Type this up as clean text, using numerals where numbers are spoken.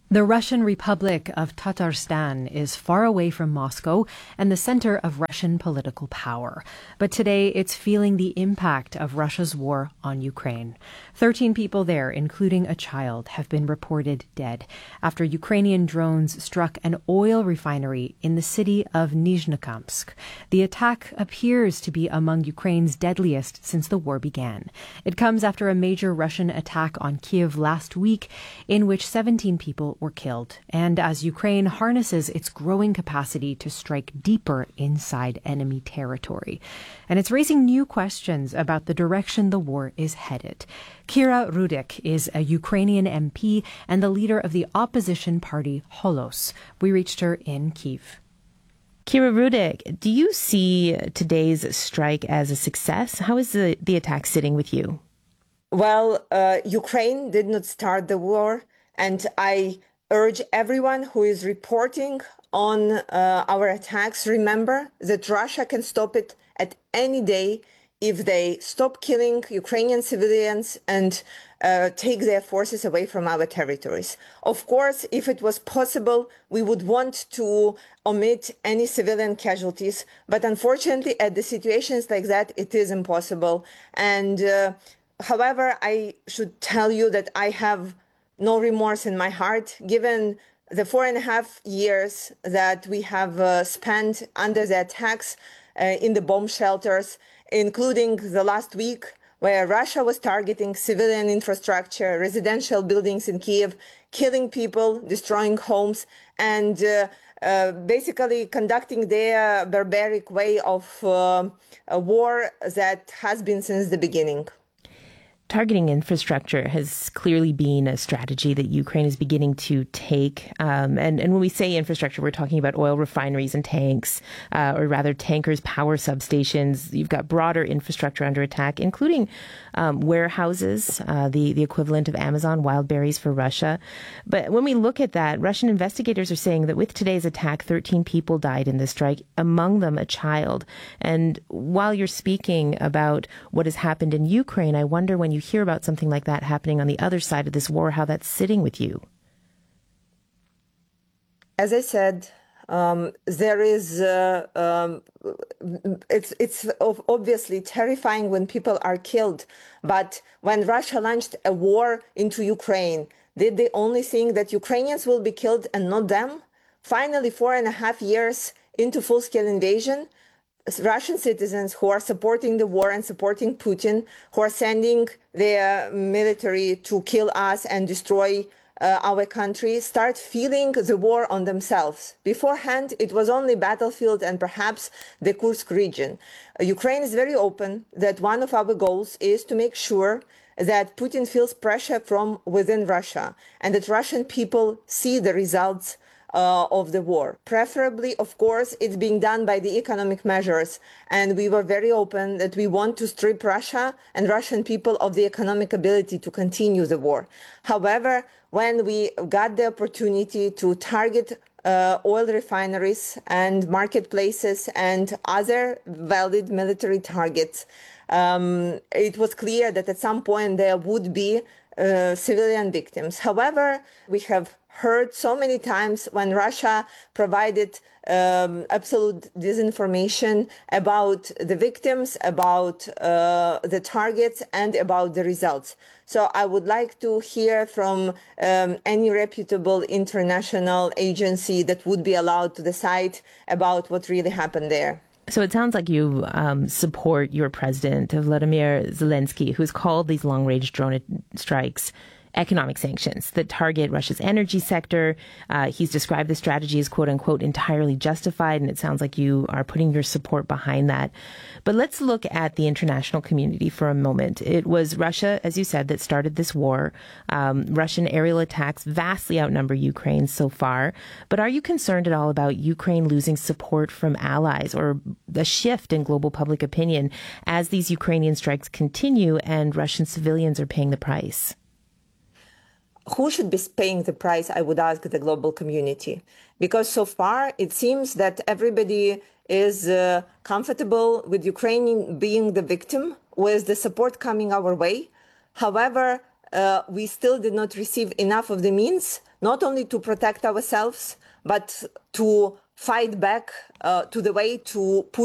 The Russian Republic of Tatarstan is far away from Moscow and the center of Russian political power. But today it's feeling the impact of Russia's war on Ukraine. 13 people there, including a child, have been reported dead after Ukrainian drones struck an oil refinery in the city of Nizhnekamsk. The attack appears to be among Ukraine's deadliest since the war began. It comes after a major Russian attack on Kyiv last week in which 17 people were killed, and as Ukraine harnesses its growing capacity to strike deeper inside enemy territory. And it's raising new questions about the direction the war is headed. Kira Rudik is a Ukrainian MP and the leader of the opposition party Holos. We reached her in Kyiv. Kira Rudik, do you see today's strike as a success? How is the attack sitting with you? Well, Ukraine did not start the war, and I urge everyone who is reporting on our attacks, remember that Russia can stop it at any day if they stop killing Ukrainian civilians and take their forces away from our territories. Of course, if it was possible, we would want to omit any civilian casualties, but unfortunately, at the situations like that, it is impossible. And however, I should tell you that I have no remorse in my heart, given the 4.5 years that we have spent under the attacks in the bomb shelters, including the last week where Russia was targeting civilian infrastructure, residential buildings in Kyiv, killing people, destroying homes, and basically conducting their barbaric way of a war that has been since the beginning. Targeting infrastructure has clearly been a strategy that Ukraine is beginning to take. And when we say infrastructure, we're talking about oil refineries and tanks, or rather tankers, power substations. You've got broader infrastructure under attack, including warehouses, the equivalent of Amazon Wildberries for Russia. But when we look at that, Russian investigators are saying that with today's attack, 13 people died in the strike, among them a child. And while you're speaking about what has happened in Ukraine, I wonder when you hear about something like that happening on the other side of this war, how that's sitting with you. As I said, there is, it's obviously terrifying when people are killed. But when Russia launched a war into Ukraine, did they only think that Ukrainians will be killed and not them? Finally, 4.5 years into full-scale invasion, Russian citizens who are supporting the war and supporting Putin, who are sending their military to kill us and destroy our country, start feeling the war on themselves. Beforehand, it was only battlefield and perhaps the Kursk region. Ukraine is very open that one of our goals is to make sure that Putin feels pressure from within Russia and that Russian people see the results of the war. Preferably, of course, it's being done by the economic measures. And we were very open that we want to strip Russia and Russian people of the economic ability to continue the war. However, when we got the opportunity to target oil refineries and marketplaces and other valid military targets, it was clear that at some point there would be civilian victims. However, we have heard so many times when Russia provided absolute disinformation about the victims, about the targets, and about the results. So I would like to hear from any reputable international agency that would be allowed to decide about what really happened there. So it sounds like you support your president, Vladimir Zelensky, who's called these long-range drone strikes economic sanctions that target Russia's energy sector. He's described the strategy as, quote unquote, entirely justified. And it sounds like you are putting your support behind that. But let's look at the international community for a moment. It was Russia, as you said, that started this war. Russian aerial attacks vastly outnumber Ukraine so far. But are you concerned at all about Ukraine losing support from allies or a shift in global public opinion as these Ukrainian strikes continue and Russian civilians are paying the price? Who should be paying the price, I would ask the global community? Because so far, it seems that everybody is comfortable with Ukraine being the victim, with the support coming our way. However, we still did not receive enough of the means not only to protect ourselves, but to fight back to the way to push